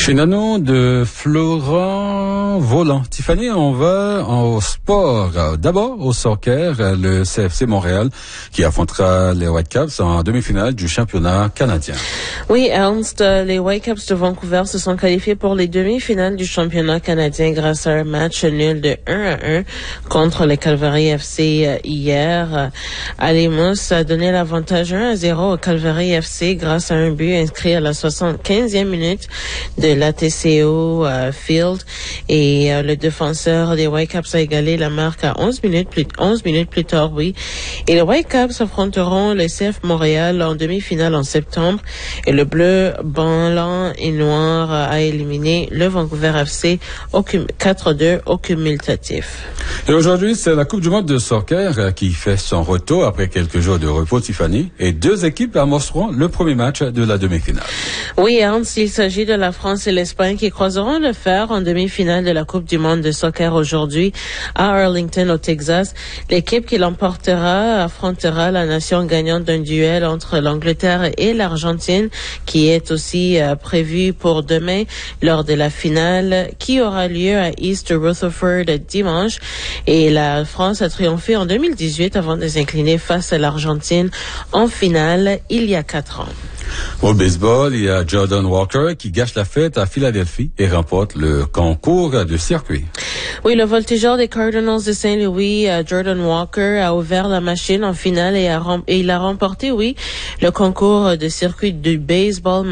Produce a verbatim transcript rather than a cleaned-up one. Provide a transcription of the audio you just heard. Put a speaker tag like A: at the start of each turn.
A: Chez Nano de Florent Volant. Tiffany, on va au sport. D'abord au soccer, le C F C Montréal qui affrontera les Whitecaps en demi-finale du championnat canadien.
B: Oui, Ernst, les Whitecaps de Vancouver se sont qualifiés pour les demi-finales du championnat canadien grâce à un match nul de un à un contre les Calgary F C hier. Alimus a donné l'avantage un à zéro au Calgary F C grâce à un but inscrit à la soixante-quinzième minute de l'A T C O uh, Field et uh, le défenseur des Whitecaps a égalé la marque à onze minutes plus onze minutes plus tard, oui. Et les Whitecaps affronteront le C F Montréal en demi-finale en septembre et le bleu, blanc et noir a éliminé le Vancouver F C au quatre à deux au cumulatif.
A: Et aujourd'hui, c'est la Coupe du monde de soccer qui fait son retour après quelques jours de repos, Tiffany, et deux équipes amorceront le premier match de la demi-finale.
B: Oui, Ernst, il s'agit de la France et l'Espagne qui croiseront le fer en demi-finale de la Coupe du monde de soccer aujourd'hui à Arlington, au Texas. L'équipe qui l'emportera affrontera la nation gagnante d'un duel entre l'Angleterre et l'Argentine qui est aussi euh, prévu pour demain lors de la finale qui aura lieu à East Rutherford dimanche. Et la France a triomphé en deux mille dix-huit avant de s'incliner face à l'Argentine en finale il y a quatre ans.
A: Au baseball, il y a Jordan Walker qui gâche la fête à Philadelphie et remporte le concours de circuit.
B: Oui, le voltigeur des Cardinals de Saint-Louis, Jordan Walker, a ouvert la machine en finale et, a rem- et il a remporté, oui, le concours de circuit du baseball